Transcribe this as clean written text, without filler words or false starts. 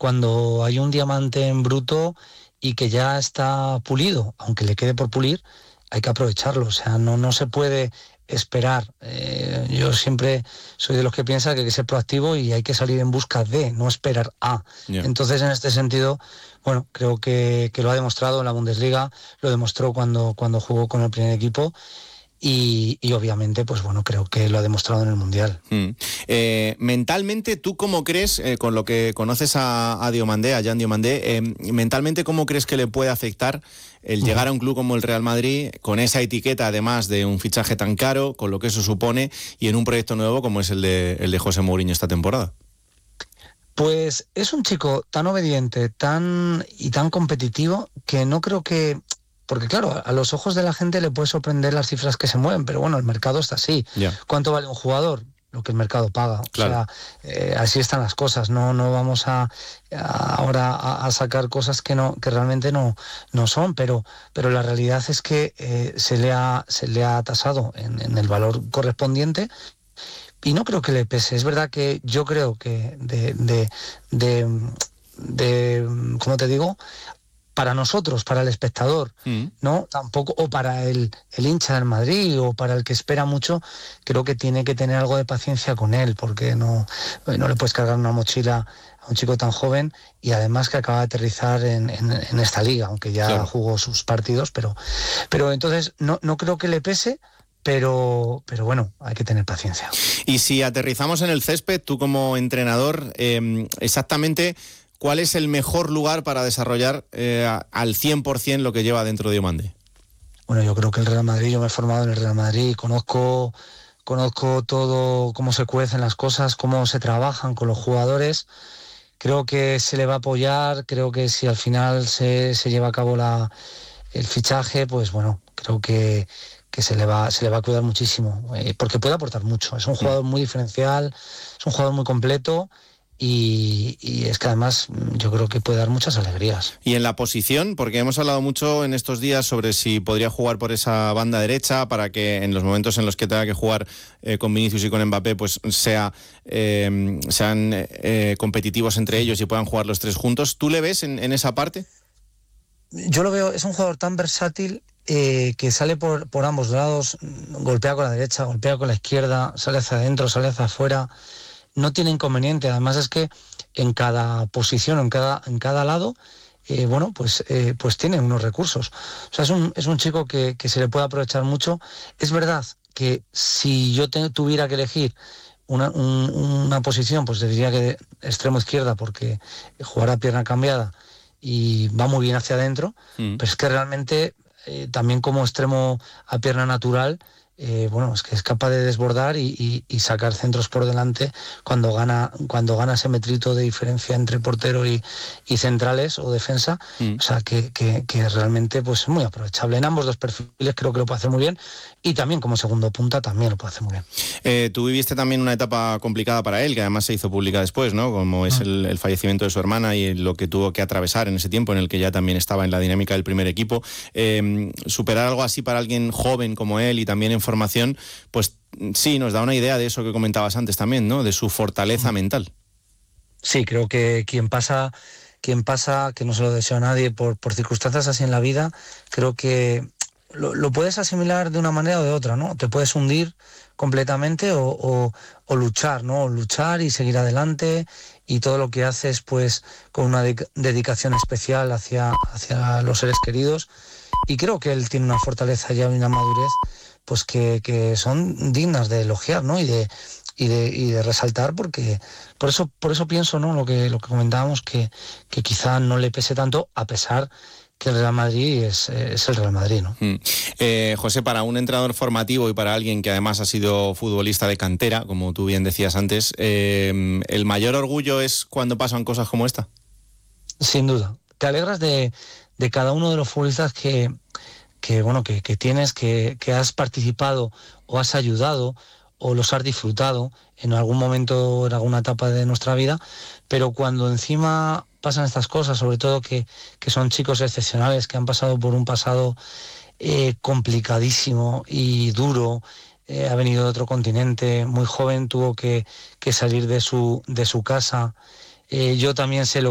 cuando hay un diamante en bruto y que ya está pulido, aunque le quede por pulir, hay que aprovecharlo. O sea, no se puede esperar. Yo siempre soy de los que piensa que hay que ser proactivo y hay que salir en busca de, no esperar a. Yeah. Entonces, en este sentido, bueno, creo que lo ha demostrado en la Bundesliga, lo demostró cuando jugó con el primer equipo. Y obviamente, pues bueno, creo que lo ha demostrado en el Mundial. Mentalmente, ¿tú cómo crees, con lo que conoces a Diomandé, a Jan Diomandé, mentalmente cómo crees que le puede afectar el llegar a un club como el Real Madrid, con esa etiqueta además de un fichaje tan caro, con lo que eso supone, y en un proyecto nuevo como es el de José Mourinho esta temporada? Pues es un chico tan obediente, tan competitivo, que no creo que... Porque claro, a los ojos de la gente le puede sorprender las cifras que se mueven, pero bueno, el mercado está así. Yeah. ¿Cuánto vale un jugador? Lo que el mercado paga. Claro. O sea, así están las cosas. No vamos ahora a sacar cosas que realmente no son, pero la realidad es que se le ha tasado en el valor correspondiente. Y no creo que le pese. Es verdad que yo creo que ¿cómo te digo? Para nosotros, para el espectador, ¿no? Tampoco, o para el hincha del Madrid, o para el que espera mucho, creo que tiene que tener algo de paciencia con él, porque no le puedes cargar una mochila a un chico tan joven, y además que acaba de aterrizar en esta liga, aunque ya Claro. jugó sus partidos, pero entonces no creo que le pese. Pero bueno, hay que tener paciencia. Y si aterrizamos en el césped, tú como entrenador, exactamente, ¿cuál es el mejor lugar para desarrollar al 100% lo que lleva dentro de Diomandé? Bueno, yo creo que el Real Madrid, yo me he formado en el Real Madrid, conozco todo, cómo se cuecen las cosas, cómo se trabajan con los jugadores. Creo que se le va a apoyar, creo que si al final se lleva a cabo el fichaje, pues bueno, creo que se le va a cuidar muchísimo, porque puede aportar mucho. Es un jugador muy diferencial, es un jugador muy completo, y es que además yo creo que puede dar muchas alegrías. Y en la posición, porque hemos hablado mucho en estos días sobre si podría jugar por esa banda derecha para que en los momentos en los que tenga que jugar con Vinicius y con Mbappé, pues sean competitivos entre ellos y puedan jugar los tres juntos. ¿Tú le ves en esa parte? Yo lo veo, es un jugador tan versátil, que sale por ambos lados, golpea con la derecha, golpea con la izquierda, sale hacia adentro, sale hacia afuera, no tiene inconveniente. Además es que en cada posición, en cada lado, pues tiene unos recursos. O sea, es un chico que se le puede aprovechar mucho. Es verdad que si yo tuviera que elegir una posición, pues diría que extremo izquierda, porque jugará a pierna cambiada y va muy bien hacia adentro, pero es que realmente también como extremo a pierna natural, es que es capaz de desbordar y sacar centros por delante cuando gana ese metrito de diferencia entre portero y centrales o defensa. O sea, que realmente pues es muy aprovechable. En ambos dos perfiles creo que lo puede hacer muy bien, y también como segundo punta también lo puede hacer muy bien. Tú viviste también una etapa complicada para él, que además se hizo pública después, ¿no? Como es el fallecimiento de su hermana y lo que tuvo que atravesar en ese tiempo en el que ya también estaba en la dinámica del primer equipo. Superar algo así para alguien joven como él y también en formación, pues sí, nos da una idea de eso que comentabas antes también, ¿no? De su fortaleza mental. Sí, creo que quien pasa, que no se lo deseo a nadie por circunstancias así en la vida, creo que lo puedes asimilar de una manera o de otra, ¿no? Te puedes hundir completamente o luchar, ¿no? Luchar y seguir adelante, y todo lo que haces pues con una dedicación especial hacia los seres queridos. Y creo que él tiene una fortaleza ya y una madurez pues que son dignas de elogiar, ¿no? Y de resaltar, porque por eso pienso, ¿no? Lo que comentábamos, que quizá no le pese tanto, a pesar que el Real Madrid es el Real Madrid, ¿no? José, para un entrenador formativo y para alguien que además ha sido futbolista de cantera, como tú bien decías antes, ¿el mayor orgullo es cuando pasan cosas como esta? Sin duda. Te alegras de cada uno de los futbolistas que tienes, que has participado o has ayudado o los has disfrutado en algún momento, en alguna etapa de nuestra vida, pero cuando encima pasan estas cosas, sobre todo que son chicos excepcionales, que han pasado por un pasado complicadísimo y duro, ha venido de otro continente, muy joven, tuvo que salir de su casa. Yo también sé lo